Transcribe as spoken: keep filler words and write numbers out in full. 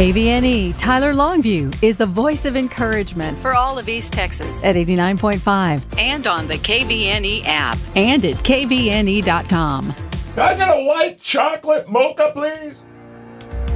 K V N E Tyler Longview is the voice of encouragement for all of East Texas at eighty-nine point five and on the K V N E app and at K V N E dot com. Can I get a white chocolate mocha, please?